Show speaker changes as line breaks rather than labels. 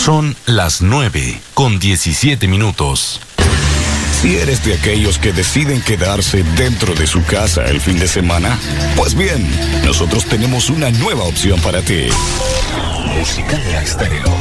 Son las 9:17.
Si eres de aquellos que deciden quedarse dentro de su casa el fin de semana, pues bien, nosotros tenemos una nueva opción para ti. Música Estéreo.